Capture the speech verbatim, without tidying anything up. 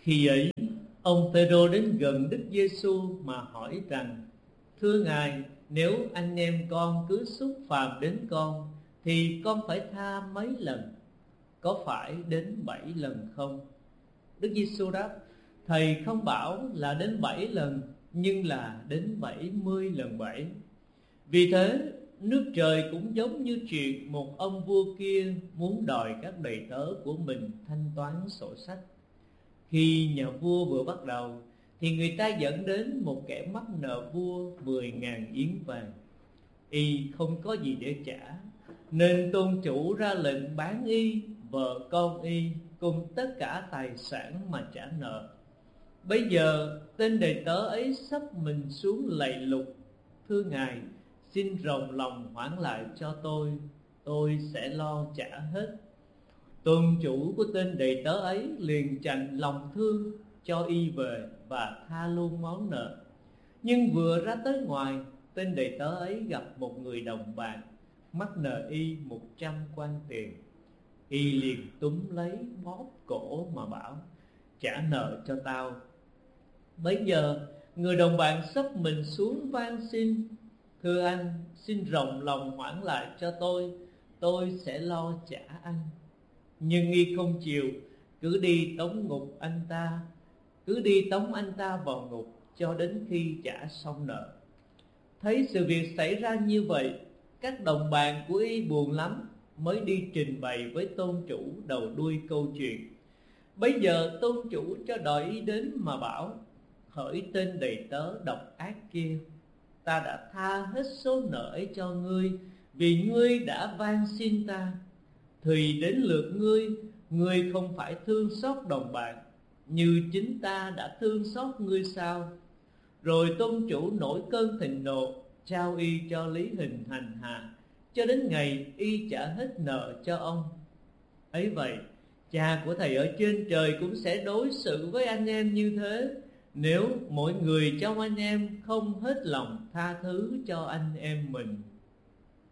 Khi ấy, ông Phêrô đến gần Đức Giêsu mà hỏi rằng: Thưa Ngài, nếu anh em con cứ xúc phạm đến con, thì con phải tha mấy lần? Có phải đến bảy lần không? Đức Giêsu đáp: Thầy không bảo là đến bảy lần, nhưng là đến bảy mươi lần bảy. Vì thế, nước trời cũng giống như chuyện một ông vua kia muốn đòi các đầy tớ của mình thanh toán sổ sách. Khi nhà vua vừa bắt đầu, thì người ta dẫn đến một kẻ mắc nợ vua mười ngàn yến vàng. Y không có gì để trả, nên tôn chủ ra lệnh bán y, vợ con y cùng tất cả tài sản mà trả nợ. Bây giờ tên đầy tớ ấy sắp mình xuống lạy lục: Thưa Ngài, xin rộng lòng hoãn lại cho tôi, tôi sẽ lo trả hết. Tôn chủ của tên đầy tớ ấy liền chạnh lòng thương, cho y về và tha luôn món nợ. Nhưng vừa ra tới ngoài, tên đầy tớ ấy gặp một người đồng bạc mắc nợ y một trăm quan tiền. Y liền túm lấy bóp cổ mà bảo: Trả nợ cho tao. Bấy giờ người đồng bạn xấp mình xuống van xin: Thưa anh, xin rộng lòng hoãn lại cho tôi, tôi sẽ lo trả anh. Nhưng y không chịu, cứ đi tống ngục anh ta, cứ đi tống anh ta vào ngục cho đến khi trả xong nợ. Thấy sự việc xảy ra như vậy, các đồng bạn của y buồn lắm, mới đi trình bày với tôn chủ đầu đuôi câu chuyện. Bấy giờ tôn chủ cho đòi y đến mà bảo: Hỡi tên đầy tớ độc ác kia, ta đã tha hết số nợ ấy cho ngươi, vì ngươi đã van xin ta. Thì đến lượt ngươi, ngươi không phải thương xót đồng bạn, như chính ta đã thương xót ngươi sao? Rồi tôn chủ nổi cơn thịnh nộ, trao y cho Lý Hình hành hạ, cho đến ngày y trả hết nợ cho ông. Ấy vậy, Cha của thầy ở trên trời cũng sẽ đối xử với anh em như thế, nếu mỗi người trong anh em không hết lòng tha thứ cho anh em mình.